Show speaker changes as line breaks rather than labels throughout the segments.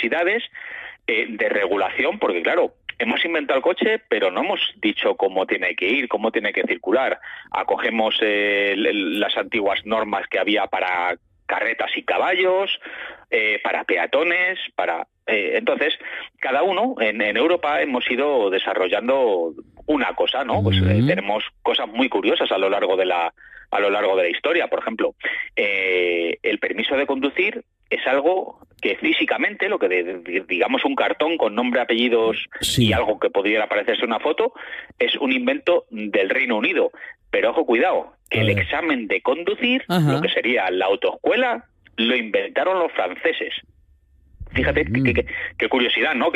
necesidades de regulación, porque claro, hemos inventado el coche, pero no hemos dicho cómo tiene que ir, cómo tiene que circular. Acogemos las antiguas normas que había para carretas y caballos, para peatones, entonces, cada uno en Europa hemos ido desarrollando una cosa, ¿no? Pues tenemos cosas muy curiosas a lo largo de la historia. Por ejemplo, el permiso de conducir es algo que físicamente, lo que digamos un cartón con nombre, apellidos y algo que pudiera parecerse una foto, es un invento del Reino Unido. Pero ojo, cuidado, que el examen de conducir, lo que sería la autoescuela, lo inventaron los franceses. Fíjate qué curiosidad, ¿no?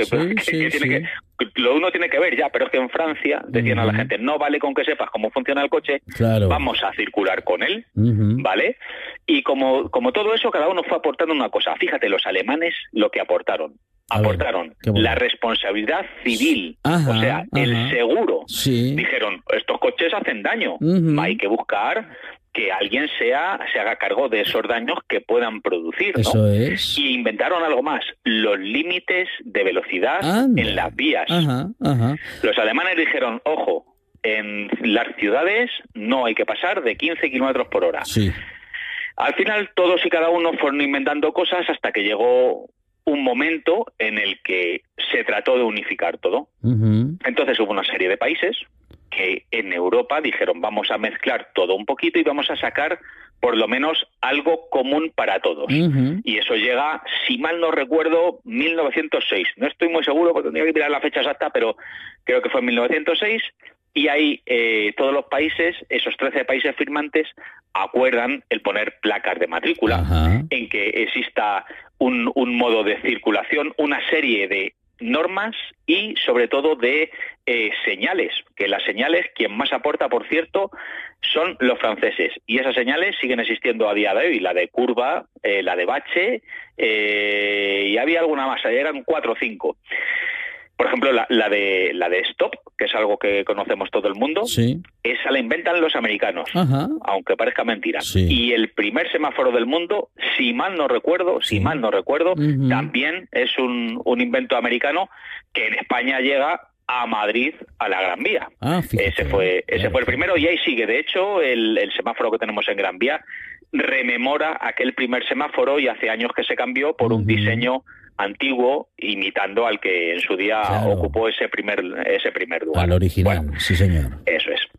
Lo uno tiene que ver ya, pero es que en Francia decían a la gente, no vale con que sepas cómo funciona el coche, vamos a circular con él, ¿vale? Y como todo eso, cada uno fue aportando una cosa. Fíjate, los alemanes lo que aportaron la responsabilidad civil, o sea, el seguro. Dijeron, estos coches hacen daño, hay que buscar que alguien se haga cargo de esos daños que puedan producir, ¿no?
Eso es.
Y inventaron algo más, los límites de velocidad en las vías. Los alemanes dijeron, ojo, en las ciudades no hay que pasar de 15 kilómetros por hora. Al final todos y cada uno fueron inventando cosas hasta que llegó un momento en el que se trató de unificar todo. Entonces hubo una serie de países que en Europa dijeron, vamos a mezclar todo un poquito y vamos a sacar por lo menos algo común para todos. Y eso llega, si mal no recuerdo, 1906. No estoy muy seguro porque tendría que mirar la fecha exacta, pero creo que fue en 1906. Y ahí todos los países, esos 13 países firmantes, acuerdan el poner placas de matrícula, en que exista un modo de circulación, una serie de normas y sobre todo de señales, que las señales, quien más aporta, por cierto, son los franceses, y esas señales siguen existiendo a día de hoy, la de curva, la de bache, y había alguna más, eran 4 o 5. Por ejemplo, la de stop, que es algo que conocemos todo el mundo, esa la inventan los americanos, aunque parezca mentira. Y el primer semáforo del mundo, si mal no recuerdo, también es un invento americano que en España llega a Madrid, a la Gran Vía. Ese fue el primero, y ahí sigue. De hecho, el semáforo que tenemos en Gran Vía rememora aquel primer semáforo, y hace años que se cambió por un diseño antiguo, imitando al que en su día ocupó ese primer lugar.
Al original, sí señor.
Eso es.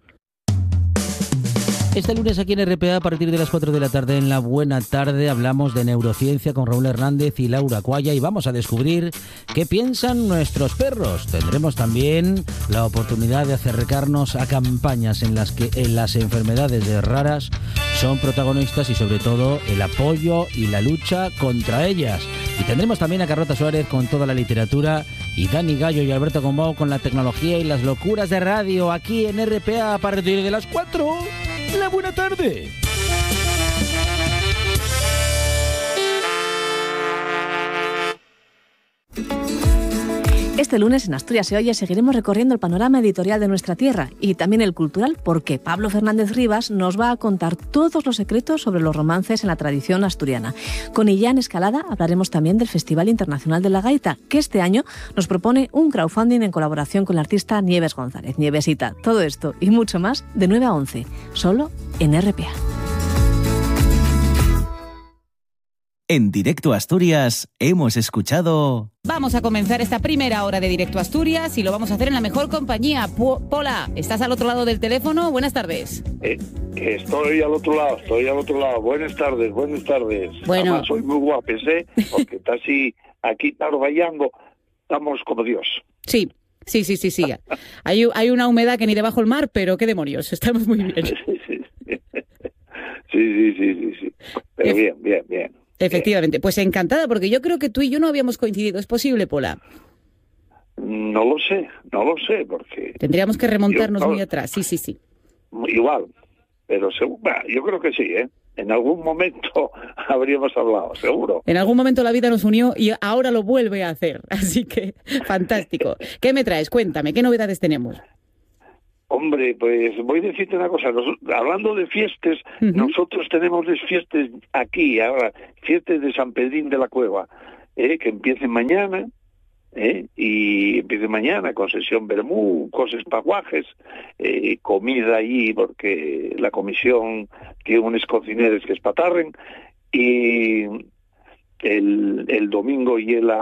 Este lunes aquí en RPA, a partir de las 4 de la tarde, en La Buena Tarde, hablamos de neurociencia con Raúl Hernández y Laura Cuaya, y vamos a descubrir qué piensan nuestros perros. Tendremos también la oportunidad de acercarnos a campañas en las que las enfermedades raras son protagonistas, y sobre todo el apoyo y la lucha contra ellas. Y tendremos también a Carlota Suárez con toda la literatura, y Dani Gallo y Alberto Gombau con la tecnología y las locuras de radio, aquí en RPA a partir de las 4. La Buena Tarde.
Este lunes en Asturias se oye seguiremos recorriendo el panorama editorial de nuestra tierra y también el cultural, porque Pablo Fernández Rivas nos va a contar todos los secretos sobre los romances en la tradición asturiana. Con Illán Escalada hablaremos también del Festival Internacional de la Gaita, que este año nos propone un crowdfunding en colaboración con la artista Nieves González. Nievesita, todo esto y mucho más de 9 a 11, solo en RPA.
En Directo Asturias hemos escuchado...
Vamos a comenzar esta primera hora de Directo Asturias y lo vamos a hacer en la mejor compañía. Pola, ¿estás al otro lado del teléfono? Buenas tardes.
Estoy al otro lado. Buenas tardes.
Bueno.
Además, soy muy guapes, porque está así, aquí tarvallando, estamos como Dios.
Sí. Hay una humedad que ni debajo del mar, pero qué demonios, estamos muy bien.
Sí. Pero bien.
Efectivamente, pues encantada, porque yo creo que tú y yo no habíamos coincidido. ¿Es posible, Pola?
No lo sé, porque...
Tendríamos que remontarnos muy atrás, sí.
Igual, pero yo creo que sí, En algún momento habríamos hablado, seguro.
En algún momento la vida nos unió y ahora lo vuelve a hacer, así que fantástico. ¿Qué me traes? Cuéntame, ¿qué novedades tenemos?
Hombre, pues voy a decirte una cosa. Hablando de fiestas, nosotros tenemos las fiestas aquí, ahora, fiestas de San Pedrín de la Cueva. que empiecen mañana, y empiece mañana con sesión vermú, cosas paguajes, comida allí porque la comisión tiene unos cocineros que espatarren, y el domingo y el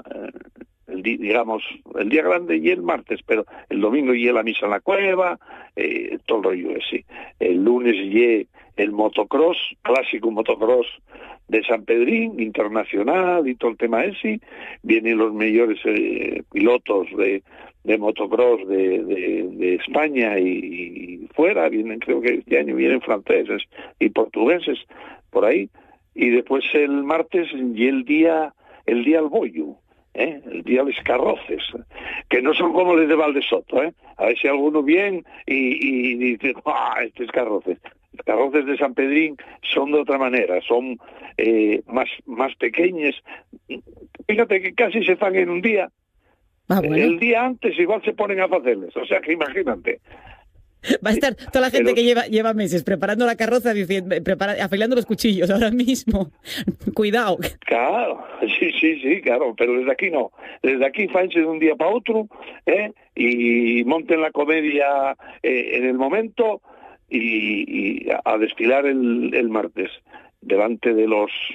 día grande y el martes, pero el domingo y la misa en la cueva, todo el rollo así. El lunes y el motocross, clásico motocross de San Pedrín, internacional y todo el tema ese. Vienen los mejores pilotos de motocross de España y fuera, vienen, creo que este año vienen franceses y portugueses por ahí. Y después el martes y el día al bollo, el día de los carroces, que no son como los de Valdesoto, a ver si alguno viene y dice, este es carroces. Los carroces de San Pedrín son de otra manera, son más pequeños. Fíjate que casi se fan en un día. Bueno. El día antes igual se ponen a hacerles, o sea que imagínate.
Va a estar toda la gente que lleva meses preparando la carroza, afilando los cuchillos ahora mismo. Cuidado.
Claro, sí, claro, pero desde aquí no. Desde aquí fanse de un día para otro, y monten la comedia en el momento y a desfilar el martes delante de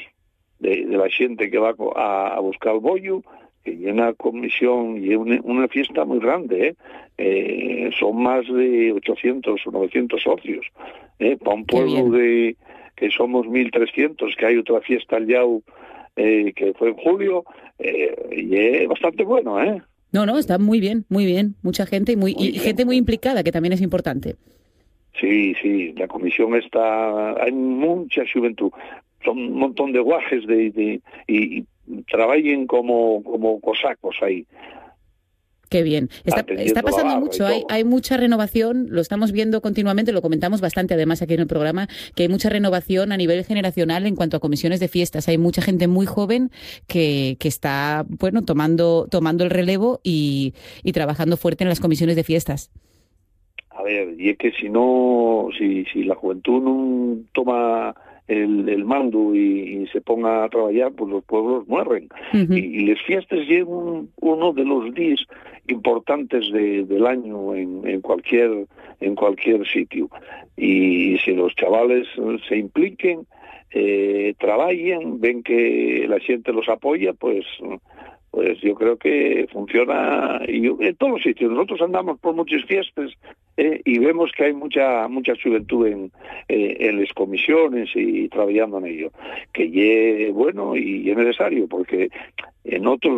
la gente que va a buscar el bollo, que hay una comisión y una fiesta muy grande, son más de 800 o 900 socios, para un pueblo que somos 1.300, que hay otra fiesta al Yau que fue en julio, y es bastante bueno,
No, está muy bien, mucha gente y gente muy implicada, que también es importante.
Sí, la comisión hay mucha juventud, son un montón de guajes y trabajen como cosacos ahí.
Qué bien. Está pasando mucho, hay mucha renovación, lo estamos viendo continuamente, lo comentamos bastante además aquí en el programa, que hay mucha renovación a nivel generacional en cuanto a comisiones de fiestas. Hay mucha gente muy joven que está, tomando el relevo y trabajando fuerte en las comisiones de fiestas.
A ver, y es que si la juventud no toma el mando y se ponga a trabajar, pues los pueblos mueren. Uh-huh. Y las fiestas llevan uno de los días importantes del año en cualquier sitio. Y si los chavales se impliquen, trabajen, ven que la gente los apoya, pues yo creo que funciona en todos los sitios. Nosotros andamos por muchas fiestas y vemos que hay mucha juventud en las comisiones y trabajando en ello, que es bueno y es necesario, porque en otros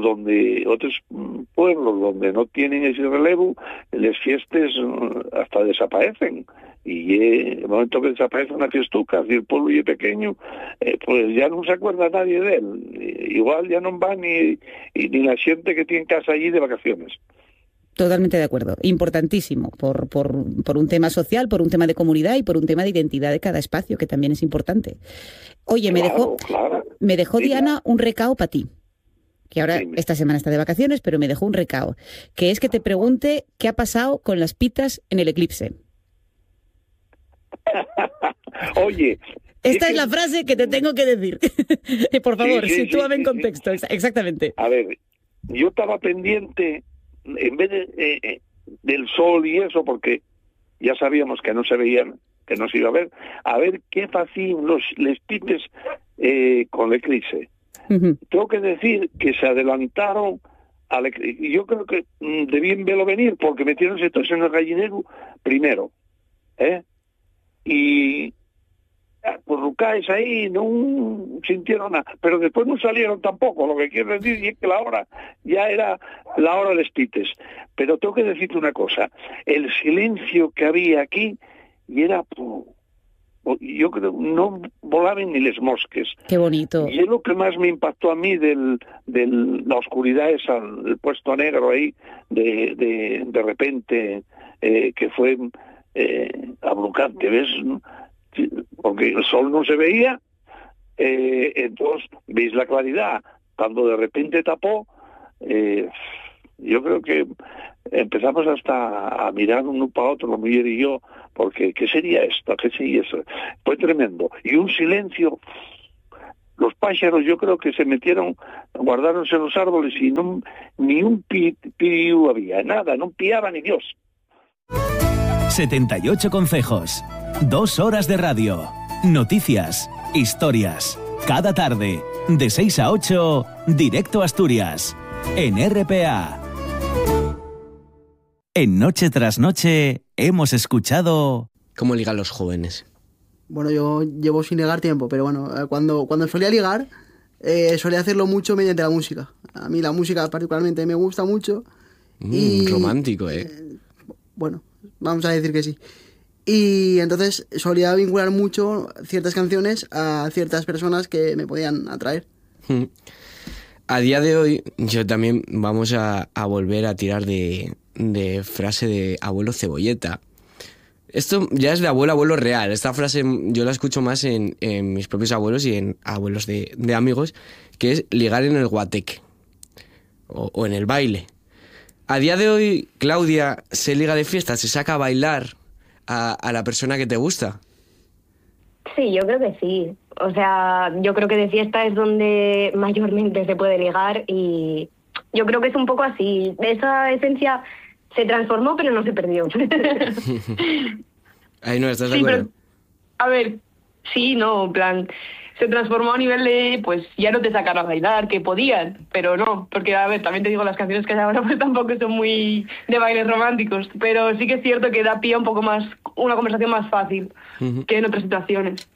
pueblos donde no tienen ese relevo, las fiestas hasta desaparecen. Y en el momento que desaparece una fiestuca, si el pueblo es pequeño, pues ya no se acuerda nadie de él. Igual ya no va ni la gente que tiene casa allí de vacaciones.
Totalmente de acuerdo. Importantísimo por un tema social, por un tema de comunidad y por un tema de identidad de cada espacio, que también es importante. Oye, me dejó Diana un recao para ti, que ahora esta semana está de vacaciones, pero me dejó un recao, que es que te pregunte qué ha pasado con las pitas en el eclipse.
Oye,
esta es la frase que te tengo que decir. Por favor, sitúame en contexto. Exactamente.
A ver, yo estaba pendiente, en vez del sol y eso, porque ya sabíamos que no se veían, que no se iba a ver qué hacían los pites con el eclipse. Uh-huh. Tengo que decir que se adelantaron al eclipse. Y yo creo que debían verlo venir, porque metieron todos en el gallinero primero, y pues rucáis ahí no sintieron nada, pero después no salieron tampoco. Lo que quiero decir es que la hora ya era la hora de los pites. Pero tengo que decirte una cosa, el silencio que había aquí, y era, yo creo, no volaban ni les mosques.
Qué bonito.
Y es lo que más me impactó a mí de la oscuridad esa, el puesto negro ahí, de repente, que fue abrumante, ¿ves? Porque el sol no se veía, entonces veis la claridad. Cuando de repente tapó, yo creo que empezamos hasta a mirar uno para otro, la mujer y yo, porque ¿qué sería esto? ¿Qué sería eso? Fue tremendo. Y un silencio, los pájaros yo creo que se metieron, guardáronse en los árboles y no, ni un piu había, nada, no piaba ni Dios.
78 consejos, 2 horas de radio, noticias, historias, cada tarde, de 6 a 8, Directo Asturias, en RPA. En Noche tras Noche hemos escuchado...
¿Cómo ligan los jóvenes?
Bueno, yo llevo sin ligar tiempo, pero bueno, cuando solía ligar, solía hacerlo mucho mediante la música. A mí la música particularmente me gusta mucho.
Romántico,
Bueno, vamos a decir que sí. Y entonces solía vincular mucho ciertas canciones a ciertas personas que me podían atraer.
A día de hoy, yo también vamos a volver a tirar de frase de abuelo Cebolleta. Esto ya es de abuelo real. Esta frase yo la escucho más en mis propios abuelos y en abuelos de amigos, que es ligar en el guateque o en el baile. A día de hoy, Claudia, ¿se liga de fiesta? ¿Se saca a bailar a la persona que te gusta?
Sí, yo creo que sí. O sea, yo creo que de fiesta es donde mayormente se puede ligar y yo creo que es un poco así. Esa esencia se transformó, pero no se perdió.
Ahí no, ¿estás de acuerdo?
Pero, a ver, sí, no, en plan, se transformó a nivel de, pues, ya no te sacaron a bailar, que podían, pero no, porque, a ver, también te digo, las canciones que hay ahora pues tampoco son muy de bailes románticos, pero sí que es cierto que da pie a un poco más, una conversación más fácil que en otras situaciones.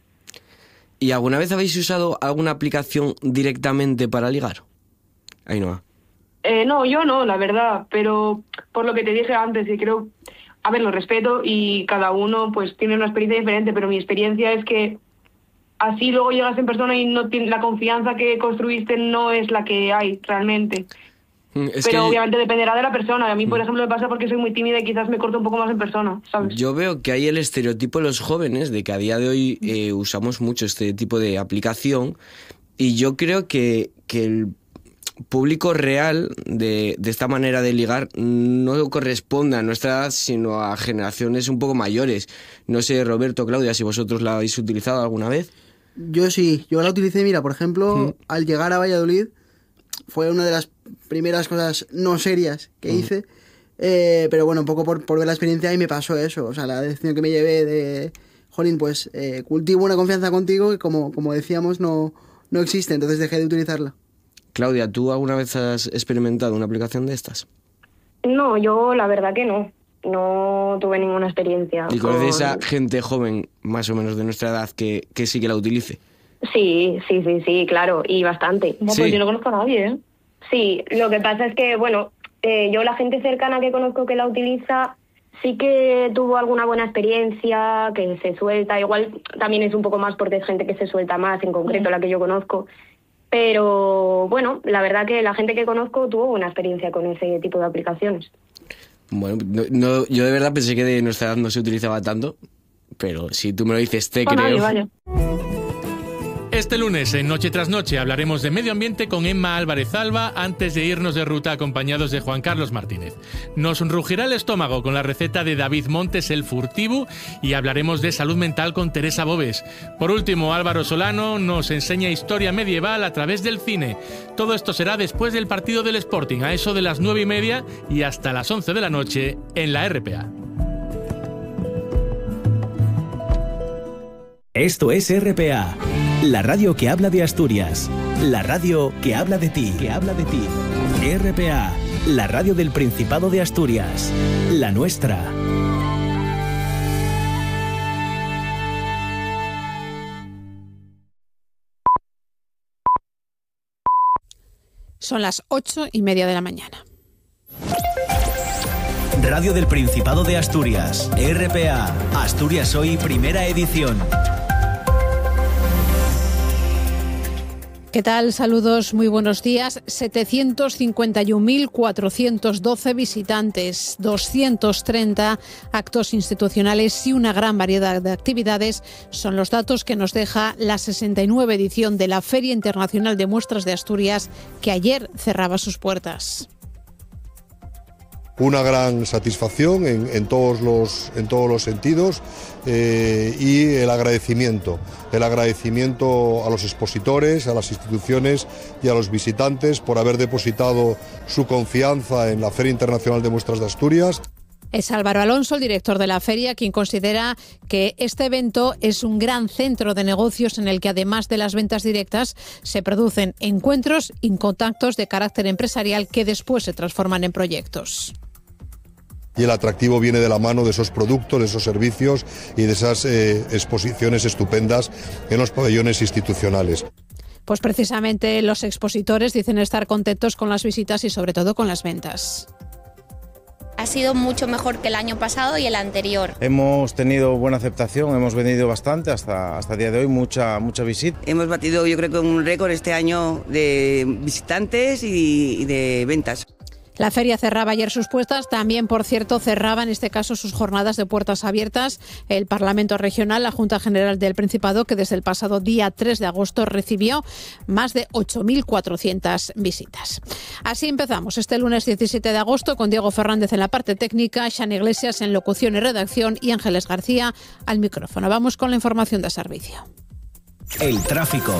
¿Y alguna vez habéis usado alguna aplicación directamente para ligar? Ainhoa.
No, yo no, la verdad, pero por lo que te dije antes, y creo, a ver, lo respeto y cada uno pues tiene una experiencia diferente, pero mi experiencia es que así luego llegas en persona y no la confianza que construiste no es la que hay realmente. Pero obviamente dependerá de la persona. A mí, por ejemplo, me pasa porque soy muy tímida y quizás me corto un poco más en persona, ¿sabes?
Yo veo que hay el estereotipo de los jóvenes de que a día de hoy usamos mucho este tipo de aplicación y yo creo que el público real de esta manera de ligar no corresponde a nuestra edad, sino a generaciones un poco mayores. No sé, Roberto, Claudia, si vosotros la habéis utilizado alguna vez.
Yo sí, yo la utilicé, mira, por ejemplo, al llegar a Valladolid, fue una de las primeras cosas no serias que hice, pero bueno, un poco por ver la experiencia y me pasó eso, o sea, la decisión que me llevé de, jolín, pues cultivo una confianza contigo que como decíamos no existe, entonces dejé de utilizarla.
Claudia, ¿tú alguna vez has experimentado una aplicación de estas?
No, yo la verdad que no tuve ninguna experiencia.
¿Y conoces a gente joven, más o menos de nuestra edad, que sí que la utilice?
Sí, claro, y bastante.
No,
sí.
Pues yo no conozco a nadie, ¿eh?
Sí, lo que pasa es que, bueno, yo la gente cercana que conozco que la utiliza sí que tuvo alguna buena experiencia, que se suelta, igual también es un poco más porque es gente que se suelta más, en concreto la que yo conozco. Pero, bueno, la verdad que la gente que conozco tuvo buena experiencia con ese tipo de aplicaciones.
Bueno, no, yo de verdad pensé que de nuestra edad no se utilizaba tanto, pero si tú me lo dices, te creo.
Vale.
Este lunes, en Noche tras Noche, hablaremos de medio ambiente con Emma Álvarez Alba antes de irnos de ruta acompañados de Juan Carlos Martínez. Nos rugirá el estómago con la receta de David Montes, el furtivo, y hablaremos de salud mental con Teresa Bobes. Por último, Álvaro Solano nos enseña historia medieval a través del cine. Todo esto será después del partido del Sporting, a eso de las 9:30 y hasta las 11 de la noche en la RPA.
Esto es RPA, la radio que habla de Asturias, la radio que habla de ti, RPA, la radio del Principado de Asturias, la nuestra.
Son las 8:30 de la mañana.
Radio del Principado de Asturias, RPA, Asturias Hoy, primera edición.
¿Qué tal? Saludos, muy buenos días. 751.412 visitantes, 230 actos institucionales y una gran variedad de actividades son los datos que nos deja la 69ª edición de la Feria Internacional de Muestras de Asturias, que ayer cerraba sus puertas.
una gran satisfacción en todos los sentidos, y el agradecimiento a los expositores, a las instituciones y a los visitantes por haber depositado su confianza en la Feria Internacional de Muestras de Asturias.
Es Álvaro Alonso, el director de la feria, quien considera que este evento es un gran centro de negocios en el que, además de las ventas directas, se producen encuentros y contactos de carácter empresarial que después se transforman en proyectos.
Y el atractivo viene de la mano de esos productos, de esos servicios y de esas exposiciones estupendas en los pabellones institucionales.
Pues precisamente los expositores dicen estar contentos con las visitas y sobre todo con las ventas.
Ha sido mucho mejor que el año pasado y el anterior.
Hemos tenido buena aceptación, hemos vendido bastante hasta el día de hoy, mucha visita.
Hemos batido, yo creo que un récord este año de visitantes y de ventas.
La feria cerraba ayer sus puertas, también, por cierto, cerraba en este caso sus jornadas de puertas abiertas el Parlamento Regional, la Junta General del Principado, que desde el pasado día 3 de agosto recibió más de 8.400 visitas. Así empezamos este lunes 17 de agosto con Diego Fernández en la parte técnica, Xan Iglesias en locución y redacción y Ángeles García al micrófono. Vamos con la información de servicio.
El tráfico.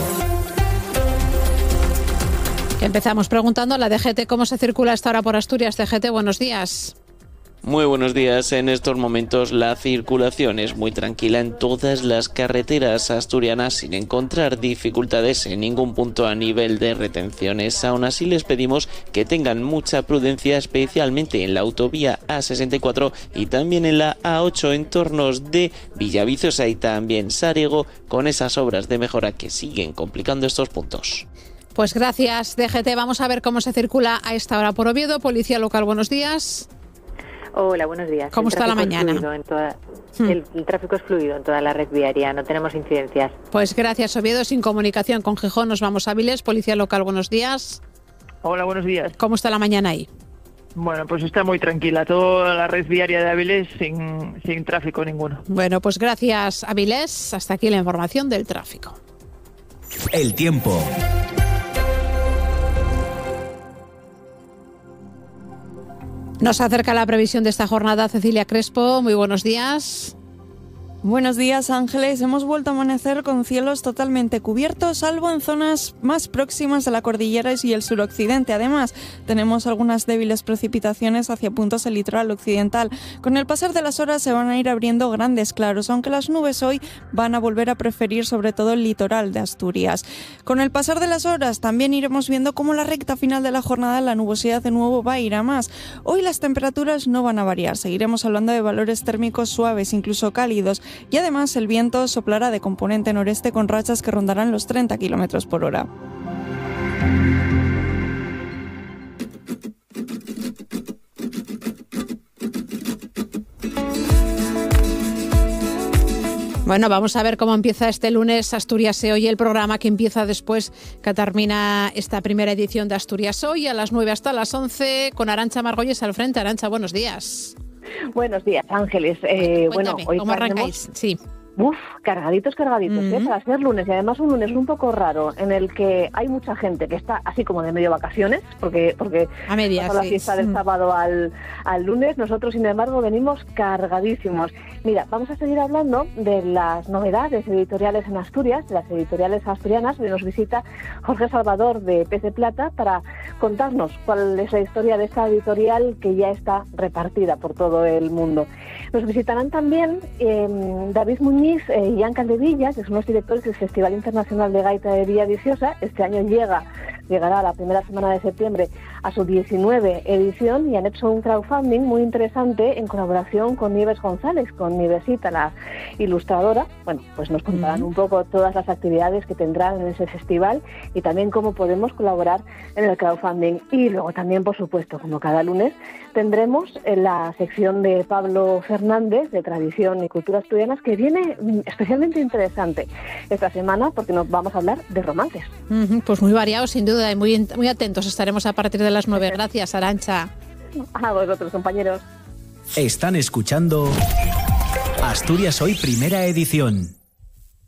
Empezamos preguntando a la DGT cómo se circula a esta hora por Asturias. DGT, buenos días.
Muy buenos días. En estos momentos la circulación es muy tranquila en todas las carreteras asturianas sin encontrar dificultades en ningún punto a nivel de retenciones. Aún así les pedimos que tengan mucha prudencia, especialmente en la autovía A64 y también en la A8 en tornos de Villaviciosa y también Sarego, con esas obras de mejora que siguen complicando estos puntos.
Pues gracias, DGT. Vamos a ver cómo se circula a esta hora por Oviedo. Policía Local, buenos días.
Hola, buenos días.
¿Cómo está la mañana?
El tráfico es fluido en toda la red viaria, no tenemos incidencias.
Pues gracias, Oviedo. Sin comunicación con Gijón, nos vamos a Avilés. Policía Local, buenos días.
Hola, buenos días.
¿Cómo está la mañana ahí?
Bueno, pues está muy tranquila. Toda la red viaria de Avilés sin tráfico ninguno.
Bueno, pues gracias, Avilés. Hasta aquí la información del tráfico.
El tiempo.
Nos acerca la previsión de esta jornada Cecilia Crespo. Muy buenos días.
Buenos días, Ángeles. Hemos vuelto a amanecer con cielos totalmente cubiertos, salvo en zonas más próximas de la cordillera y el suroccidente. Además, tenemos algunas débiles precipitaciones hacia puntos del litoral occidental. Con el pasar de las horas se van a ir abriendo grandes claros, aunque las nubes hoy van a volver a preferir sobre todo el litoral de Asturias. Con el pasar de las horas también iremos viendo cómo la recta final de la jornada la nubosidad de nuevo va a ir a más. Hoy las temperaturas no van a variar. Seguiremos hablando de valores térmicos suaves, incluso cálidos. Y además el viento soplará de componente noreste con rachas que rondarán los 30 km por hora.
Bueno, vamos a ver cómo empieza este lunes Asturias Hoy, el programa que empieza después que termina esta primera edición de Asturias Hoy a las 9 hasta las 11 con Arantxa Margolles al frente. Arantxa, buenos días.
Buenos días, Ángeles.
Bueno, hoy ¿cómo arrancáis? Sí.
Cargaditos, para ser lunes, y además un lunes un poco raro, en el que hay mucha gente que está así como de medio vacaciones, porque
a medias,
pasó la fiesta del sábado al lunes. Nosotros, sin embargo, venimos cargadísimos. Mira, vamos a seguir hablando de las novedades editoriales en Asturias, de las editoriales asturianas. Hoy nos visita Jorge Salvador de Pez de Plata para contarnos cuál es la historia de esta editorial que ya está repartida por todo el mundo. Nos visitarán también David Muñiz y Jan Caldevilla, que son los directores del Festival Internacional de Gaita de Villaviciosa. Este año llegará la primera semana de septiembre a su 19 edición y han hecho un crowdfunding muy interesante en colaboración con Nieves González, con Nievesita, la ilustradora. Bueno, pues nos contarán un poco todas las actividades que tendrán en ese festival y también cómo podemos colaborar en el crowdfunding. Y luego también, por supuesto, como cada lunes, tendremos la sección de Pablo Fernández de Tradición y Cultura Asturianas, que viene especialmente interesante esta semana porque nos vamos a hablar de romances.
Pues muy variados, sin duda, y muy atentos estaremos a partir de las 9. Gracias, Arantxa.
A vosotros, compañeros.
Están escuchando Asturias Hoy, primera edición.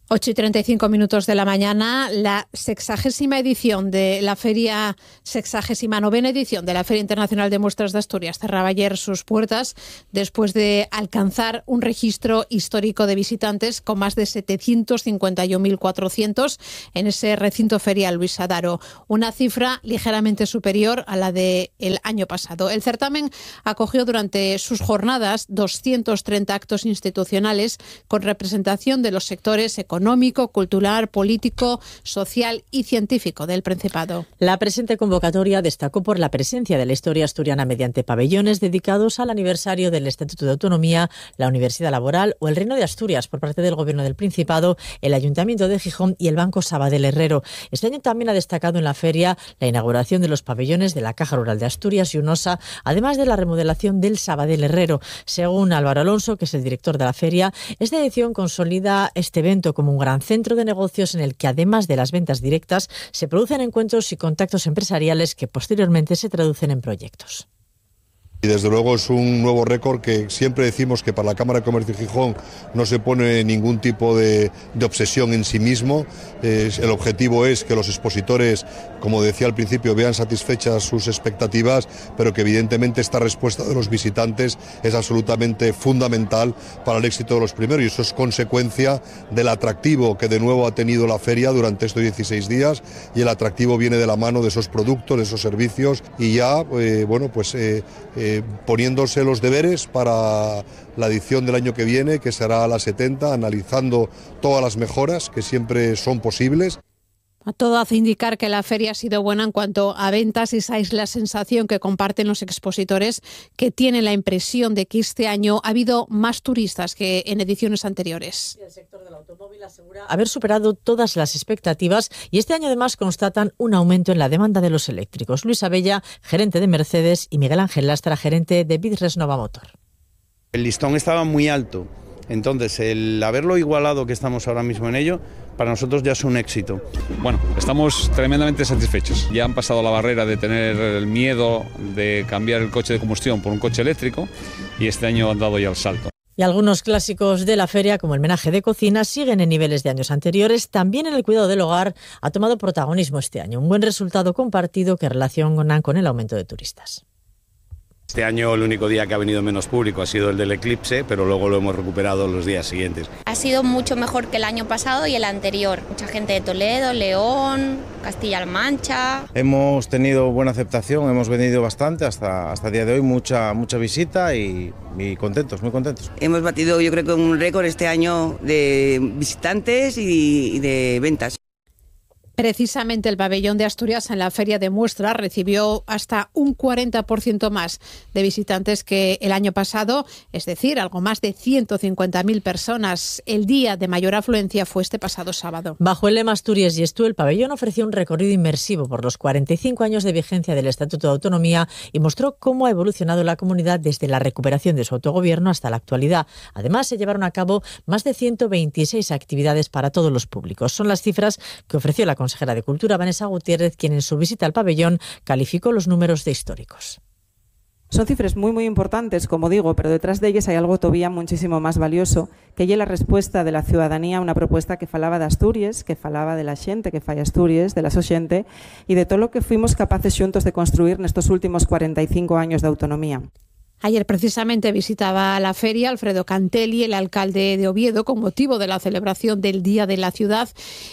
8:35 minutos de la mañana, la 60ª edición de la feria, 69ª edición de la Feria Internacional de Muestras de Asturias cerraba ayer sus puertas después de alcanzar un registro histórico de visitantes con más de 751.400 en ese recinto ferial Luis Adaro, una cifra ligeramente superior a la del año pasado. El certamen acogió durante sus jornadas 230 actos institucionales con representación de los sectores económico, cultural, político, social y científico del Principado.
La presente convocatoria destacó por la presencia de la historia asturiana mediante pabellones dedicados al aniversario del Estatuto de Autonomía, la Universidad Laboral o el Reino de Asturias por parte del Gobierno del Principado, el Ayuntamiento de Gijón y el Banco Sabadell Herrero. Este año también ha destacado en la feria la inauguración de los pabellones de la Caja Rural de Asturias y UNOSA, además de la remodelación del Sabadell Herrero. Según Álvaro Alonso, que es el director de la feria, esta edición consolida este evento como un gran centro de negocios en el que, además de las ventas directas, se producen encuentros y contactos empresariales que posteriormente se traducen en proyectos.
Y desde luego es un nuevo récord que siempre decimos que para la Cámara de Comercio de Gijón no se pone ningún tipo de obsesión en sí mismo. El objetivo es que los expositores, como decía al principio, vean satisfechas sus expectativas, pero que evidentemente esta respuesta de los visitantes es absolutamente fundamental para el éxito de los primeros, y eso es consecuencia del atractivo que de nuevo ha tenido la feria durante estos 16 días, y el atractivo viene de la mano de esos productos, de esos servicios, y ya poniéndose los deberes para la edición del año que viene, que será a la 70, analizando todas las mejoras que siempre son posibles.
Todo hace indicar que la feria ha sido buena en cuanto a ventas. Esa es la sensación que comparten los expositores, que tienen la impresión de que este año ha habido más turistas que en ediciones anteriores.
El sector del automóvil asegura haber superado todas las expectativas y este año además constatan un aumento en la demanda de los eléctricos. Luis Abella, gerente de Mercedes, y Miguel Ángel Lastra, gerente de Vidres Nova Motor.
El listón estaba muy alto, entonces el haberlo igualado, que estamos ahora mismo en ello, para nosotros ya es un éxito.
Bueno, estamos tremendamente satisfechos. Ya han pasado la barrera de tener el miedo de cambiar el coche de combustión por un coche eléctrico y este año han dado ya el salto.
Y algunos clásicos de la feria, como el menaje de cocina, siguen en niveles de años anteriores. También en el cuidado del hogar ha tomado protagonismo este año. Un buen resultado compartido que relacionan con el aumento de turistas.
Este año el único día que ha venido menos público ha sido el del eclipse, pero luego lo hemos recuperado los días siguientes.
Ha sido mucho mejor que el año pasado y el anterior. Mucha gente de Toledo, León, Castilla-La Mancha.
Hemos tenido buena aceptación, hemos venido bastante hasta el día de hoy, mucha visita y contentos, muy contentos.
Hemos batido, yo creo que un récord este año de visitantes y de ventas.
Precisamente el pabellón de Asturias en la feria de muestra recibió hasta un 40% más de visitantes que el año pasado, es decir, algo más de 150.000 personas. El día de mayor afluencia fue este pasado sábado.
Bajo el lema Asturias y Estú, el pabellón ofreció un recorrido inmersivo por los 45 años de vigencia del Estatuto de Autonomía y mostró cómo ha evolucionado la comunidad desde la recuperación de su autogobierno hasta la actualidad. Además, se llevaron a cabo más de 126 actividades para todos los públicos. Son las cifras que ofreció la consejera de Cultura, Vanessa Gutiérrez, quien en su visita al pabellón calificó los números de históricos.
Son cifras muy importantes, como digo, pero detrás de ellas hay algo todavía muchísimo más valioso, que é la respuesta de la ciudadanía a una propuesta que falaba de Asturias, que falaba de la xente que fai Asturias, de la so xente, e de todo lo que fuimos capaces xuntos de construir nestos últimos 45 años de autonomía.
Ayer precisamente visitaba la feria Alfredo Cantelli, el alcalde de Oviedo, con motivo de la celebración del Día de la Ciudad,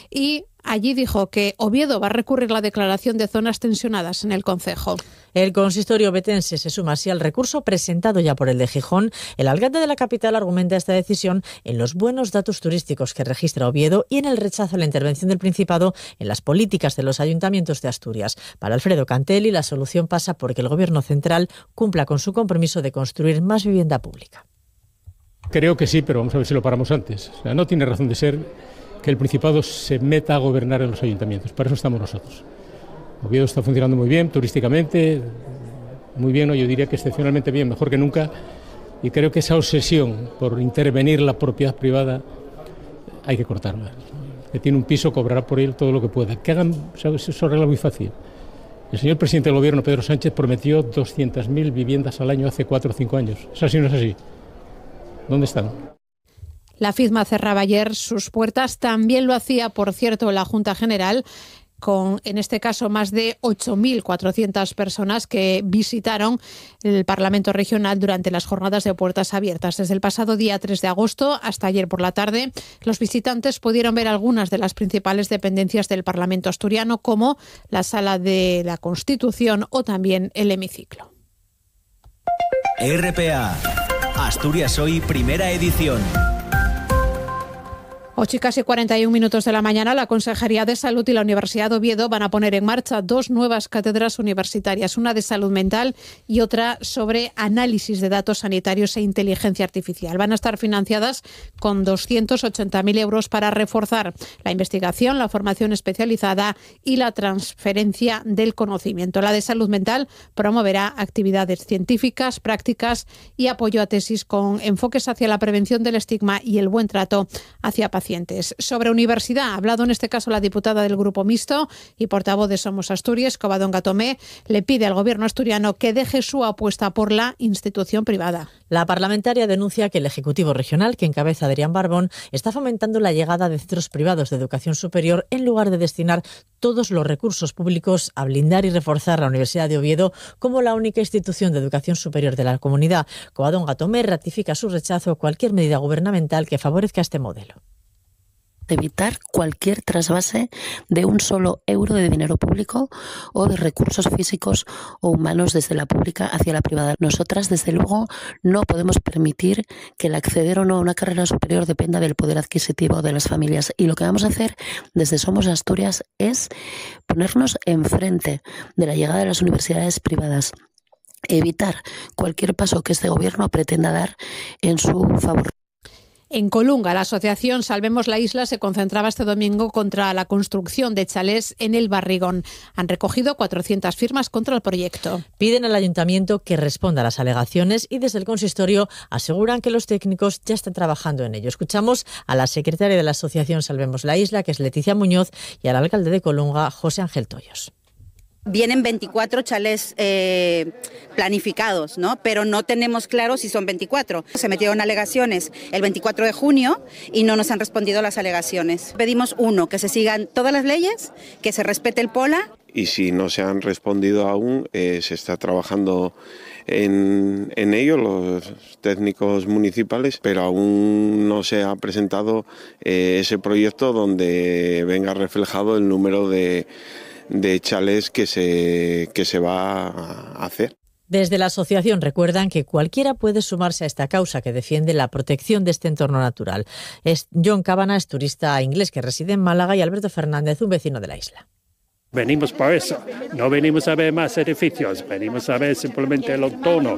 y allí dijo que Oviedo va a recurrir la declaración de zonas tensionadas en el concejo.
El consistorio ovetense se suma así al recurso presentado ya por el de Gijón. El alcalde de la capital argumenta esta decisión en los buenos datos turísticos que registra Oviedo y en el rechazo a la intervención del Principado en las políticas de los ayuntamientos de Asturias. Para Alfredo Cantelli, la solución pasa por que el Gobierno central cumpla con su compromiso de construir más vivienda pública.
Creo que sí, pero vamos a ver si lo paramos antes. O sea, no tiene razón de ser que el Principado se meta a gobernar en los ayuntamientos. Para eso estamos nosotros. Oviedo está funcionando muy bien, turísticamente, muy bien, yo diría que excepcionalmente bien, mejor que nunca, y creo que esa obsesión por intervenir la propiedad privada hay que cortarla. Que tiene un piso, cobrará por él todo lo que pueda. Que hagan, ¿sabes? Eso arregla muy fácil. El señor presidente del Gobierno, Pedro Sánchez, prometió 200.000 viviendas al año hace 4 o 5 años. ¿Es así o no es así? ¿Dónde están?
La FIDMA cerraba ayer sus puertas. También lo hacía, por cierto, la Junta General, con, en este caso, más de 8.400 personas que visitaron el Parlamento Regional durante las jornadas de puertas abiertas. Desde el pasado día 3 de agosto hasta ayer por la tarde, los visitantes pudieron ver algunas de las principales dependencias del Parlamento asturiano, como la Sala de la Constitución o también el hemiciclo.
RPA, Asturias Hoy, primera edición.
8 y casi 41 minutos de la mañana, la Consejería de Salud y la Universidad de Oviedo van a poner en marcha 2 nuevas cátedras universitarias, una de salud mental y otra sobre análisis de datos sanitarios e inteligencia artificial. Van a estar financiadas con 280.000 euros para reforzar la investigación, la formación especializada y la transferencia del conocimiento. La de salud mental promoverá actividades científicas, prácticas y apoyo a tesis con enfoques hacia la prevención del estigma y el buen trato hacia pacientes. Sobre universidad, ha hablado en este caso la diputada del Grupo Mixto y portavoz de Somos Asturias, Covadonga Tomé, le pide al gobierno asturiano que deje su apuesta por la institución privada.
La parlamentaria denuncia que el Ejecutivo Regional, que encabeza Adrián Barbón, está fomentando la llegada de centros privados de educación superior en lugar de destinar todos los recursos públicos a blindar y reforzar la Universidad de Oviedo como la única institución de educación superior de la comunidad. Covadonga Tomé ratifica su rechazo a cualquier medida gubernamental que favorezca este modelo.
Evitar cualquier trasvase de un solo euro de dinero público o de recursos físicos o humanos desde la pública hacia la privada. Nosotras, desde luego, no podemos permitir que el acceder o no a una carrera superior dependa del poder adquisitivo de las familias. Y lo que vamos a hacer desde Somos Asturias es ponernos enfrente de la llegada de las universidades privadas, evitar cualquier paso que este gobierno pretenda dar en su favor.
En Colunga, la asociación Salvemos la Isla se concentraba este domingo contra la construcción de chalés en el Barrigón. Han recogido 400 firmas contra el proyecto.
Piden al ayuntamiento que responda a las alegaciones y desde el consistorio aseguran que los técnicos ya están trabajando en ello. Escuchamos a la secretaria de la asociación Salvemos la Isla, que es Leticia Muñoz, y al alcalde de Colunga, José Ángel Toyos.
Vienen 24 chalés planificados, ¿no? Pero no tenemos claro si son 24. Se metieron alegaciones el 24 de junio y no nos han respondido las alegaciones. Pedimos que se sigan todas las leyes, que se respete el POLA.
Y si no se han respondido aún, se está trabajando en ello, los técnicos municipales, pero aún no se ha presentado ese proyecto donde venga reflejado el número de chalés que se va a hacer.
Desde la asociación recuerdan que cualquiera puede sumarse a esta causa que defiende la protección de este entorno natural. John Cabana es turista inglés que reside en Málaga y Alberto Fernández, un vecino de la isla.
Venimos por eso, no venimos a ver más edificios, venimos a ver simplemente el entorno,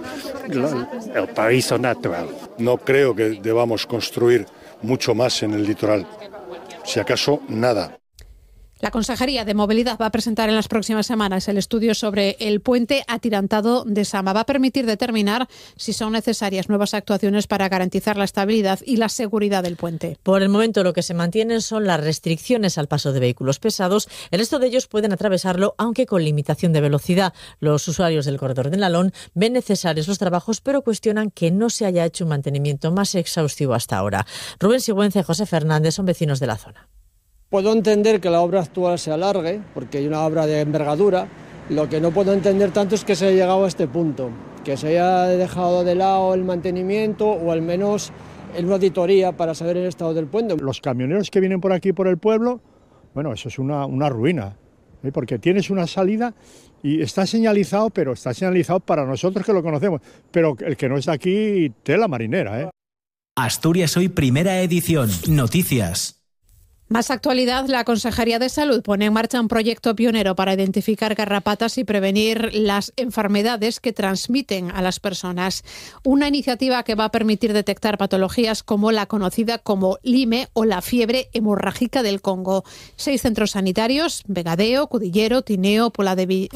el paraíso natural.
No creo que debamos construir mucho más en el litoral, si acaso nada.
La Consejería de Movilidad va a presentar en las próximas semanas el estudio sobre el puente atirantado de Sama. Va a permitir determinar si son necesarias nuevas actuaciones para garantizar la estabilidad y la seguridad del puente.
Por el momento lo que se mantienen son las restricciones al paso de vehículos pesados. El resto de ellos pueden atravesarlo, aunque con limitación de velocidad. Los usuarios del corredor del Nalón ven necesarios los trabajos, pero cuestionan que no se haya hecho un mantenimiento más exhaustivo hasta ahora. Rubén Sigüenza y José Fernández son vecinos de la zona.
Puedo entender que la obra actual se alargue, porque hay una obra de envergadura. Lo que no puedo entender tanto es que se haya llegado a este punto, que se haya dejado de lado el mantenimiento o al menos en una auditoría para saber el estado del puente.
Los camioneros que vienen por aquí, por el pueblo, bueno, eso es una ruina, porque tienes una salida y está señalizado, pero está señalizado para nosotros que lo conocemos, pero el que no está aquí, tela marinera.
Asturias Hoy, primera edición. Noticias.
Más actualidad, la Consejería de Salud pone en marcha un proyecto pionero para identificar garrapatas y prevenir las enfermedades que transmiten a las personas. Una iniciativa que va a permitir detectar patologías como la conocida como Lyme o la fiebre hemorrágica del Congo. 6 centros sanitarios, Vegadeo, Cudillero, Tineo, Pola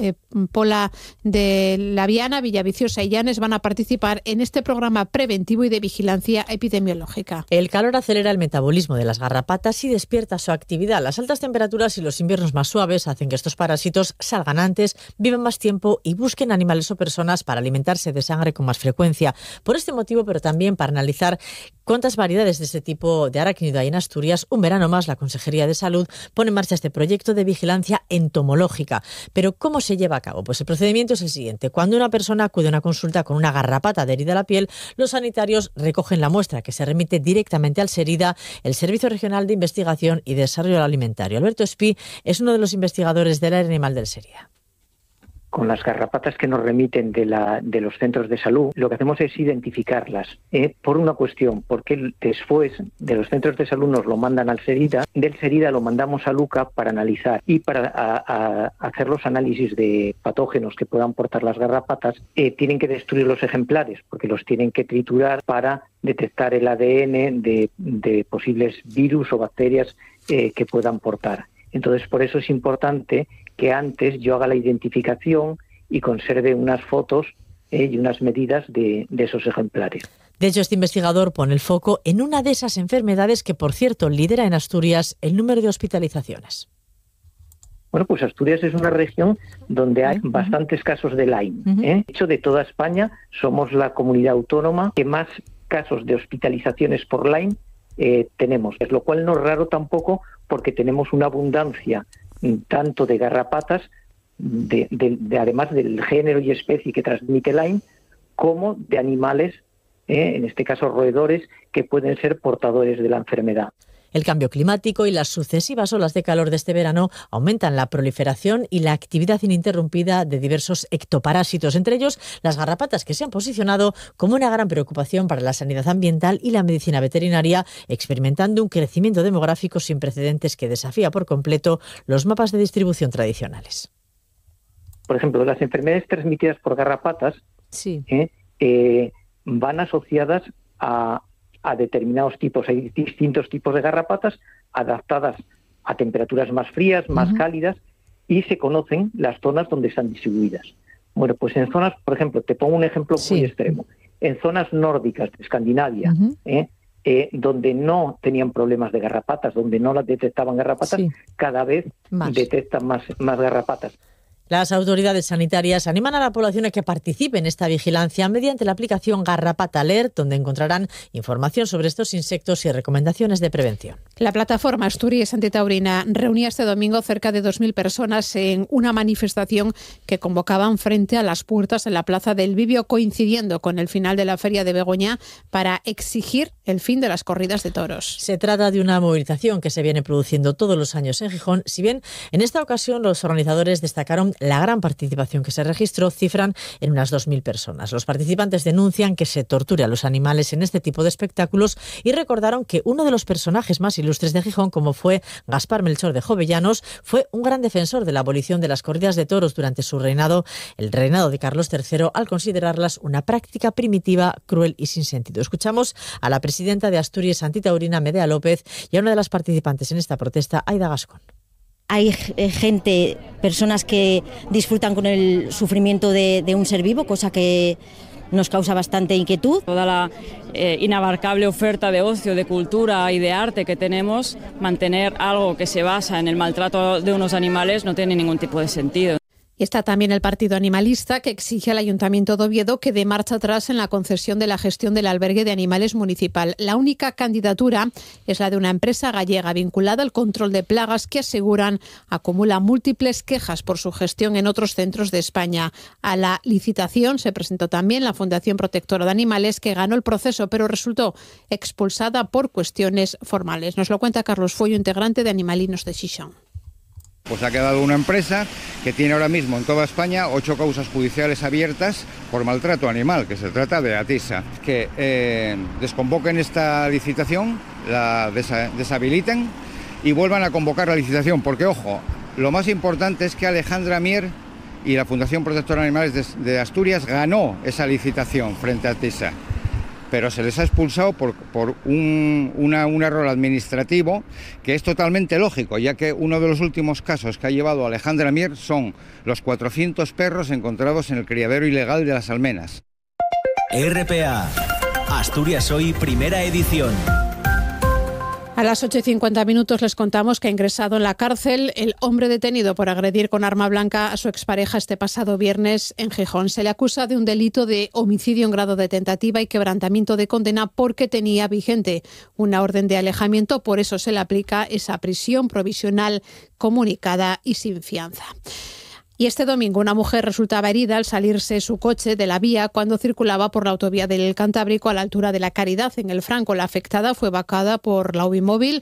de la Viana, Villaviciosa y Llanes van a participar en este programa preventivo y de vigilancia epidemiológica.
El calor acelera el metabolismo de las garrapatas y despierta incierta su actividad. Las altas temperaturas y los inviernos más suaves hacen que estos parásitos salgan antes, vivan más tiempo y busquen animales o personas para alimentarse de sangre con más frecuencia. Por este motivo, pero también para analizar cuántas variedades de este tipo de arácnido hay en Asturias, un verano más la Consejería de Salud pone en marcha este proyecto de vigilancia entomológica. Pero ¿cómo se lleva a cabo? Pues el procedimiento es el siguiente. Cuando una persona acude a una consulta con una garrapata adherida a la piel, los sanitarios recogen la muestra que se remite directamente al SERIDA, el Servicio Regional de Investigación y Desarrollo Alimentario. Alberto Espí es uno de los investigadores del área animal del SERIDA.
Con las garrapatas que nos remiten de los centros de salud, lo que hacemos es identificarlas por una cuestión, porque después de los centros de salud nos lo mandan al SERIDA, del SERIDA lo mandamos a LUCA para analizar y para hacer los análisis de patógenos que puedan portar las garrapatas. Tienen que destruir los ejemplares porque los tienen que triturar para detectar el ADN de posibles virus o bacterias que puedan portar. Entonces, por eso es importante que antes yo haga la identificación y conserve unas fotos y unas medidas de esos ejemplares.
De hecho, este investigador pone el foco en una de esas enfermedades que, por cierto, lidera en Asturias el número de hospitalizaciones.
Bueno, pues Asturias es una región donde hay bastantes casos de Lyme. De hecho, de toda España somos la comunidad autónoma que más casos de hospitalizaciones por Lyme tenemos, lo cual no es raro tampoco porque tenemos una abundancia tanto de garrapatas, además del género y especie que transmite Lyme, como de animales, en este caso roedores, que pueden ser portadores de la enfermedad.
El cambio climático y las sucesivas olas de calor de este verano aumentan la proliferación y la actividad ininterrumpida de diversos ectoparásitos, entre ellos las garrapatas, que se han posicionado como una gran preocupación para la sanidad ambiental y la medicina veterinaria, experimentando un crecimiento demográfico sin precedentes que desafía por completo los mapas de distribución tradicionales.
Por ejemplo, las enfermedades transmitidas por garrapatas van asociadas a determinados tipos. Hay distintos tipos de garrapatas adaptadas a temperaturas más frías, más cálidas, y se conocen las zonas donde están distribuidas. Bueno, pues en zonas, por ejemplo, te pongo un ejemplo muy extremo, en zonas nórdicas de Escandinavia, donde no tenían problemas de garrapatas, donde no las detectaban garrapatas, cada vez detectan más garrapatas.
Las autoridades sanitarias animan a la población a que participe en esta vigilancia mediante la aplicación Garrapata Alert, donde encontrarán información sobre estos insectos y recomendaciones de prevención.
La plataforma Asturias Antitaurina reunía este domingo cerca de 2.000 personas en una manifestación que convocaban frente a las puertas en la Plaza del Bibio, coincidiendo con el final de la Feria de Begoña, para exigir el fin de las corridas de toros.
Se trata de una movilización que se viene produciendo todos los años en Gijón, si bien en esta ocasión los organizadores destacaron la gran participación que se registró, cifran en unas 2.000 personas. Los participantes denuncian que se torture a los animales en este tipo de espectáculos y recordaron que uno de los personajes más ilustres de Gijón, como fue Gaspar Melchor de Jovellanos, fue un gran defensor de la abolición de las corridas de toros durante su reinado, el reinado de Carlos III, al considerarlas una práctica primitiva, cruel y sin sentido. Escuchamos a la presidenta de Asturias Antitaurina, Medea López, y a una de las participantes en esta protesta, Aida Gascón.
Hay gente, personas que disfrutan con el sufrimiento de un ser vivo, cosa que nos causa bastante inquietud.
Toda la inabarcable oferta de ocio, de cultura y de arte que tenemos, mantener algo que se basa en el maltrato de unos animales no tiene ningún tipo de sentido.
Y está también el Partido Animalista, que exige al Ayuntamiento de Oviedo que dé marcha atrás en la concesión de la gestión del albergue de animales municipal. La única candidatura es la de una empresa gallega vinculada al control de plagas que, aseguran, acumula múltiples quejas por su gestión en otros centros de España. A la licitación se presentó también la Fundación Protectora de Animales, que ganó el proceso, pero resultó expulsada por cuestiones formales. Nos lo cuenta Carlos Follo, integrante de Animalinos de Xixón.
Pues ha quedado una empresa que tiene ahora mismo en toda España 8 causas judiciales abiertas por maltrato animal, que se trata de Atisa. Que desconvoquen esta licitación, la deshabiliten y vuelvan a convocar la licitación, porque ojo, lo más importante es que Alejandra Mier y la Fundación Protectora de Animales de Asturias ganó esa licitación frente a Atisa, pero se les ha expulsado por un error administrativo que es totalmente lógico, ya que uno de los últimos casos que ha llevado Alejandra Mier son los 400 perros encontrados en el criadero ilegal de Las Almenas.
RPA, Asturias Hoy, primera edición.
A las 8:50 les contamos que ha ingresado en la cárcel el hombre detenido por agredir con arma blanca a su expareja este pasado viernes en Gijón. Se le acusa de un delito de homicidio en grado de tentativa y quebrantamiento de condena porque tenía vigente una orden de alejamiento. Por eso se le aplica esa prisión provisional comunicada y sin fianza. Y este domingo una mujer resultaba herida al salirse su coche de la vía cuando circulaba por la autovía del Cantábrico a la altura de La Caridad, en el Franco. La afectada fue evacuada por la UBI móvil,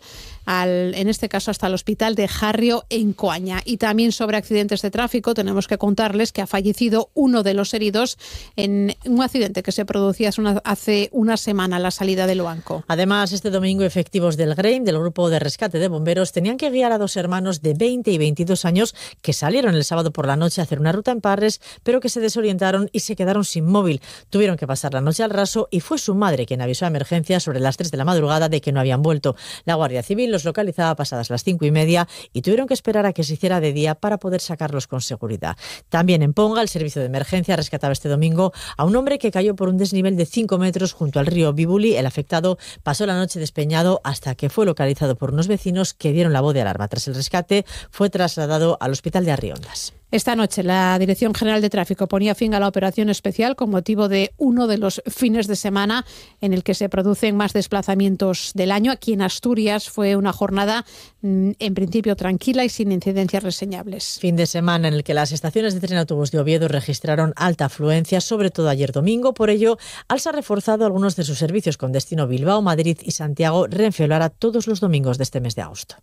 en este caso hasta el hospital de Jarrio, en Coaña. Y también sobre accidentes de tráfico tenemos que contarles que ha fallecido uno de los heridos en un accidente que se producía hace una semana a la salida de Loanco.
Además, este domingo efectivos del GREIM, del Grupo de Rescate de Bomberos, tenían que guiar a dos hermanos de 20 y 22 años que salieron el sábado por la noche a hacer una ruta en Parres, pero que se desorientaron y se quedaron sin móvil. Tuvieron que pasar la noche al raso y fue su madre quien avisó a emergencias sobre las 3 de la madrugada de que no habían vuelto. La Guardia Civil los localizaba pasadas las 5:30 y tuvieron que esperar a que se hiciera de día para poder sacarlos con seguridad. También en Ponga, el servicio de emergencia rescataba este domingo a un hombre que cayó por un desnivel de 5 metros junto al río Bibuli. El afectado pasó la noche despeñado hasta que fue localizado por unos vecinos que dieron la voz de alarma. Tras el rescate, fue trasladado al hospital de Arriondas.
Esta noche la Dirección General de Tráfico ponía fin a la operación especial con motivo de uno de los fines de semana en el que se producen más desplazamientos del año. Aquí en Asturias fue una jornada en principio tranquila y sin incidencias reseñables.
Fin de semana en el que las estaciones de tren autobús de Oviedo registraron alta afluencia, sobre todo ayer domingo. Por ello, Alsa ha reforzado algunos de sus servicios con destino Bilbao, Madrid y Santiago. Renfe lo hará todos los domingos de este mes de agosto.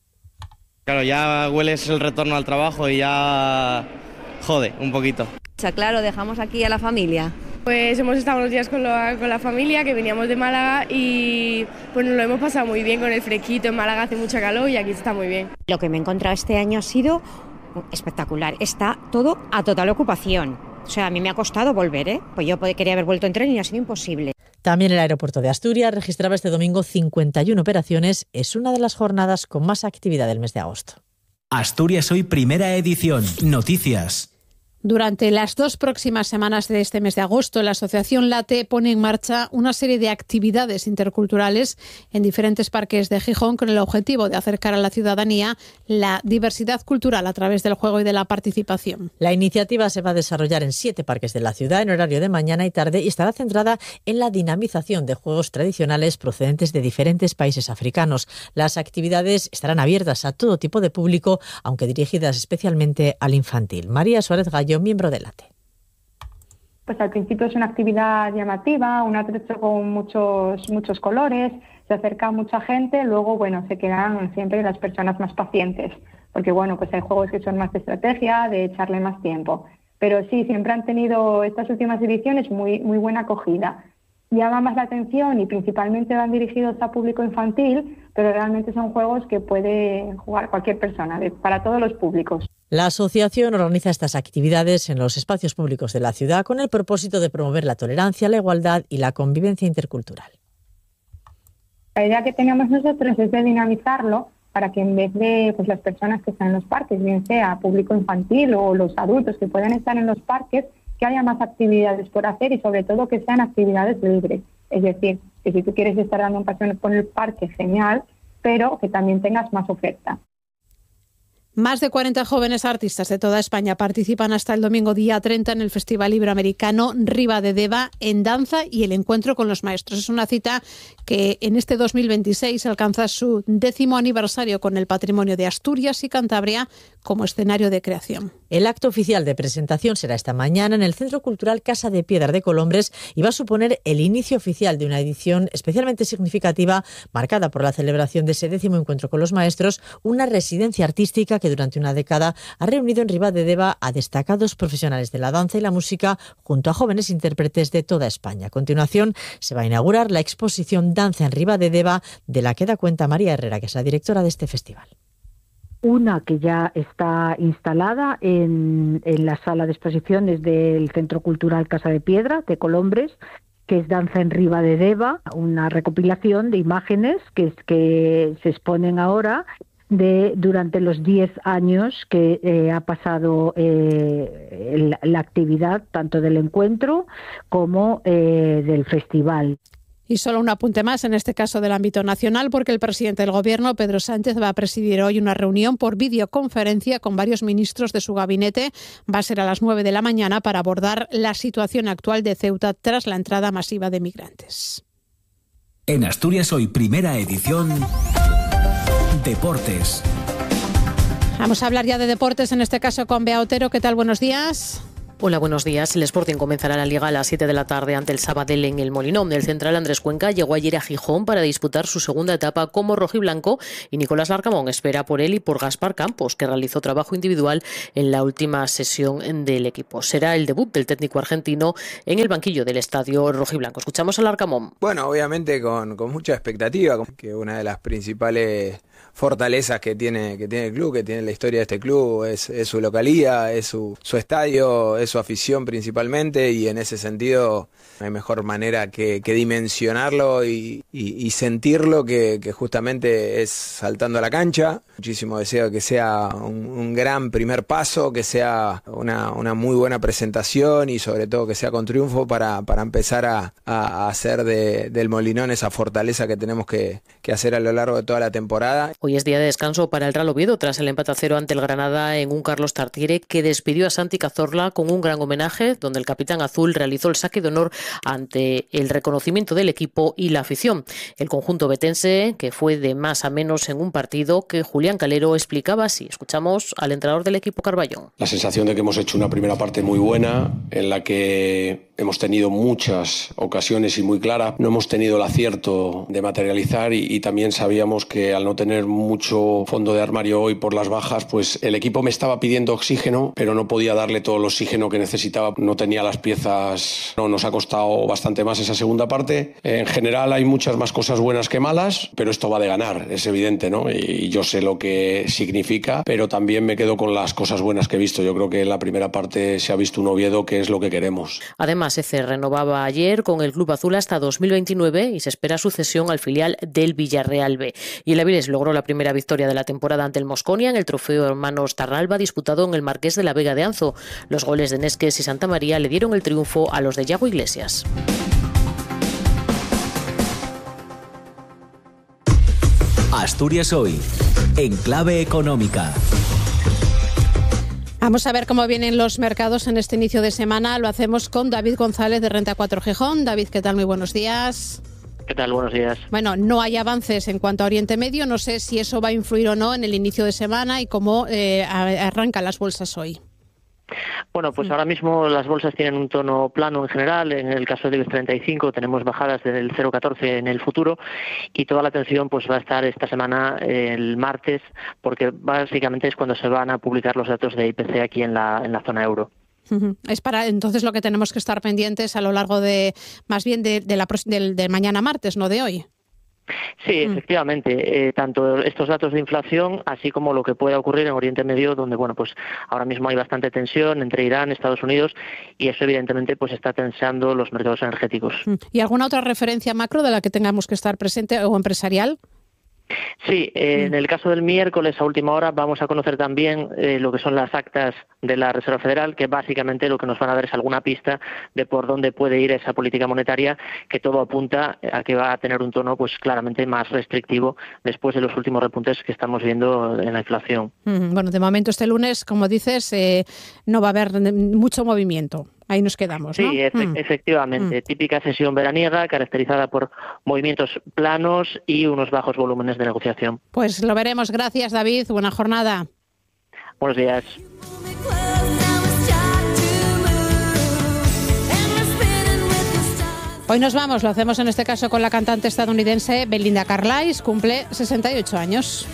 Claro, ya hueles el retorno al trabajo y ya jode un poquito.
Claro, dejamos aquí a la familia.
Pues hemos estado unos días con la familia, que veníamos de Málaga y pues nos lo hemos pasado muy bien con el fresquito. En Málaga hace mucha calor y aquí está muy bien.
Lo que me he encontrado este año ha sido espectacular. Está todo a total ocupación. O sea, a mí me ha costado volver, Pues yo quería haber vuelto en tren y ha sido imposible.
También el aeropuerto de Asturias registraba este domingo 51 operaciones. Es una de las jornadas con más actividad del mes de agosto.
Asturias Hoy, primera edición. Noticias.
Durante las 2 próximas semanas de este mes de agosto, la Asociación Late pone en marcha una serie de actividades interculturales en diferentes parques de Gijón con el objetivo de acercar a la ciudadanía la diversidad cultural a través del juego y de la participación.
La iniciativa se va a desarrollar en 7 parques de la ciudad en horario de mañana y tarde y estará centrada en la dinamización de juegos tradicionales procedentes de diferentes países africanos. Las actividades estarán abiertas a todo tipo de público, aunque dirigidas especialmente al infantil. María Suárez Gallo, miembro de Late.
Pues al principio es una actividad llamativa, un atrecho con muchos colores, se acerca a mucha gente, luego se quedan siempre las personas más pacientes, porque pues hay juegos que son más de estrategia, de echarle más tiempo. Pero sí, siempre han tenido estas últimas ediciones muy buena acogida. Llama más la atención y principalmente van dirigidos a público infantil, pero realmente son juegos que puede jugar cualquier persona, para todos los públicos.
La asociación organiza estas actividades en los espacios públicos de la ciudad con el propósito de promover la tolerancia, la igualdad y la convivencia intercultural.
La idea que tenemos nosotros es de dinamizarlo para que en vez de las personas que están en los parques, bien sea público infantil o los adultos que puedan estar en los parques, que haya más actividades por hacer y sobre todo que sean actividades libres. Es decir, que si tú quieres estar dando un paseo por el parque, genial, pero que también tengas más oferta.
Más de 40 jóvenes artistas de toda España participan hasta el domingo día 30 en el Festival Iberoamericano Ribadedeva en danza y el encuentro con los maestros. Es una cita que en este 2026 alcanza su 10º aniversario con el patrimonio de Asturias y Cantabria como escenario de creación.
El acto oficial de presentación será esta mañana en el Centro Cultural Casa de Piedra de Colombres y va a suponer el inicio oficial de una edición especialmente significativa marcada por la celebración de ese 10º encuentro con los maestros, una residencia artística que durante una década ha reunido en Ribadedeva a destacados profesionales de la danza y la música junto a jóvenes intérpretes de toda España. A continuación se va a inaugurar la exposición Danza en Ribadedeva, de la que da cuenta María Herrera, que es la directora de este festival.
Una que ya está instalada en la sala de exposiciones del Centro Cultural Casa de Piedra de Colombres, que es Danza en Ribadedeva, una recopilación de imágenes que se exponen ahora durante los 10 años que ha pasado la actividad tanto del encuentro como del festival.
Y solo un apunte más, en este caso del ámbito nacional, porque el presidente del Gobierno, Pedro Sánchez, va a presidir hoy una reunión por videoconferencia con varios ministros de su gabinete. Va a ser a las 9 de la mañana para abordar la situación actual de Ceuta tras la entrada masiva de migrantes.
En Asturias Hoy, primera edición, Deportes.
Vamos a hablar ya de deportes, en este caso con Bea Otero. ¿Qué tal? Buenos días.
Hola, buenos días. El Sporting comenzará la Liga a las 7 de la tarde ante el Sabadell en el Molinón. El central Andrés Cuenca llegó ayer a Gijón para disputar su segunda etapa como rojiblanco y Nicolás Larcamón espera por él y por Gaspar Campos, que realizó trabajo individual en la última sesión del equipo. Será el debut del técnico argentino en el banquillo del estadio rojiblanco. Escuchamos a Larcamón.
Bueno, obviamente con mucha expectativa, que una de las principales fortalezas que tiene el club, que tiene la historia de este club, es su localía, es su estadio, es su afición principalmente, y en ese sentido no hay mejor manera que dimensionarlo y sentirlo que justamente es saltando a la cancha. Muchísimo deseo que sea un gran primer paso, que sea una muy buena presentación y sobre todo que sea con triunfo para empezar a hacer del Molinón esa fortaleza que tenemos que hacer a lo largo de toda la temporada.
Hoy es día de descanso para el Real Oviedo tras el empate a 0 ante el Granada en un Carlos Tartiere que despidió a Santi Cazorla con un gran homenaje, donde el capitán azul realizó el saque de honor ante el reconocimiento del equipo y la afición. El conjunto betense, que fue de más a menos en un partido que Julián Calero explicaba así. Escuchamos al entrenador del equipo, Carballón.
La sensación de que hemos hecho una primera parte muy buena, en la que hemos tenido muchas ocasiones y muy clara. No hemos tenido el acierto de materializar y también sabíamos que al no tener mucho fondo de armario hoy por las bajas, pues el equipo me estaba pidiendo oxígeno, pero no podía darle todo el oxígeno que necesitaba. No tenía las piezas. No, nos ha costado bastante más esa segunda parte. En general hay muchas más cosas buenas que malas, pero esto va de ganar, es evidente, ¿no? Y yo sé lo que significa, pero también me quedo con las cosas buenas que he visto. Yo creo que en la primera parte se ha visto un Oviedo que es lo que queremos.
Además, ECE renovaba ayer con el Club Azul hasta 2029 y se espera su cesión al filial del Villarreal B. Y el Avilés logró la primera victoria de la temporada ante el Mosconia en el trofeo Hermanos Tarralba disputado en el Marqués de la Vega de Anzo. Los goles de Nesques y Santa María le dieron el triunfo a los de Yago Iglesias.
Asturias Hoy, en clave económica.
Vamos a ver cómo vienen los mercados en este inicio de semana. Lo hacemos con David González de Renta 4 Gijón. David, ¿qué tal? Muy buenos días.
¿Qué tal? Buenos días.
Bueno, no hay avances en cuanto a Oriente Medio. No sé si eso va a influir o no en el inicio de semana y cómo arrancan las bolsas hoy.
Bueno, pues ahora mismo las bolsas tienen un tono plano en general. En el caso del IBEX 35 tenemos bajadas del 0,14 en el futuro y toda la atención pues va a estar esta semana el martes, porque básicamente es cuando se van a publicar los datos de IPC aquí en la zona euro.
Es para entonces lo que tenemos que estar pendientes a lo largo de más bien de mañana martes, no de hoy.
Sí, efectivamente, tanto estos datos de inflación, así como lo que pueda ocurrir en Oriente Medio, donde bueno, pues ahora mismo hay bastante tensión entre Irán y Estados Unidos, y eso evidentemente pues está tensando los mercados energéticos.
¿Y alguna otra referencia macro de la que tengamos que estar presente o empresarial?
Sí, en el caso del miércoles a última hora vamos a conocer también lo que son las actas de la Reserva Federal, que básicamente lo que nos van a dar es alguna pista de por dónde puede ir esa política monetaria, que todo apunta a que va a tener un tono pues claramente más restrictivo después de los últimos repuntes que estamos viendo en la inflación.
Bueno, de momento este lunes, como dices, no va a haber mucho movimiento. Ahí nos quedamos, ¿no?
Sí, efectivamente. Típica sesión veraniega caracterizada por movimientos planos y unos bajos volúmenes de negociación.
Pues lo veremos. Gracias, David. Buena jornada.
Buenos días.
Hoy nos vamos, lo hacemos en este caso con la cantante estadounidense Belinda Carlisle, cumple 68 años.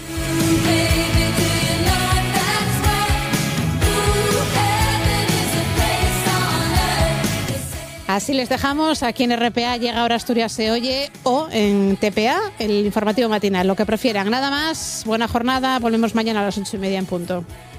Así les dejamos. Aquí en RPA llega ahora Asturias se oye o en TPA, el informativo matinal, lo que prefieran. Nada más, buena jornada, volvemos mañana a las 8:30 en punto.